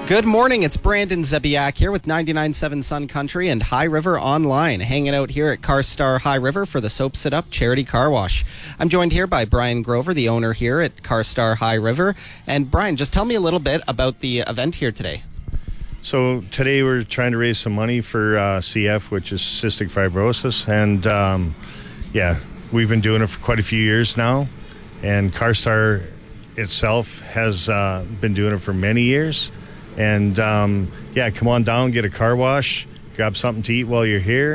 Good morning, it's Brandon Zebiak here with 99.7 Sun Country and High River Online, hanging out here at CarStar High River for the Soap Sit Up Charity Car Wash. I'm joined here by Brian Grover, the owner here at CarStar High River. And Brian, just tell me a little bit about the event here today. So today we're trying to raise some money for CF, which is cystic fibrosis. And we've been doing it for quite a few years now. And CarStar itself has been doing it for many years. And come on down, get a car wash, grab something to eat while you're here.